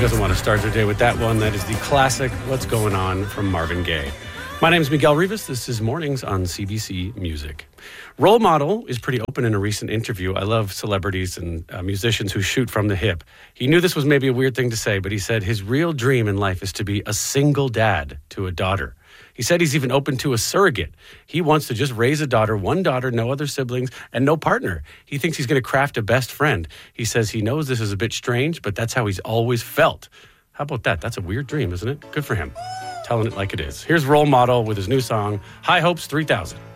doesn't want to start their day with that one? That is the classic What's Going On from Marvin Gaye. My name is Miguel Rivas. This is Mornings on CBC Music. Role model is pretty open in a recent interview. I love celebrities and musicians who shoot from the hip. He knew this was maybe a weird thing to say, but he said his real dream in life is to be a single dad to a daughter. He said he's even open to a surrogate. He wants to just raise a daughter, one daughter, no other siblings, and no partner. He thinks he's going to craft a best friend. He says he knows this is a bit strange, but that's how he's always felt. How about that? That's a weird dream, isn't it? Good for him. Telling it like it is. Here's Role Model with his new song, High Hopes 3000.